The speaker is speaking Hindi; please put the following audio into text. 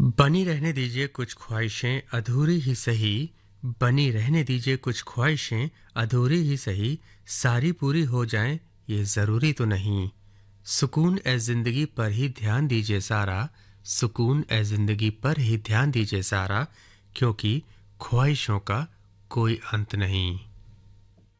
बनी रहने दीजिए कुछ ख्वाहिशें अधूरी ही सही। बनी रहने दीजिए कुछ ख्वाहिशें अधूरी ही सही। सारी पूरी हो जाएं ये ज़रूरी तो नहीं। सुकून ए ज़िंदगी पर ही ध्यान दीजिए सारा। सुकून ए ज़िंदगी पर ही ध्यान दीजिए सारा, क्योंकि ख्वाहिशों का कोई अंत नहीं।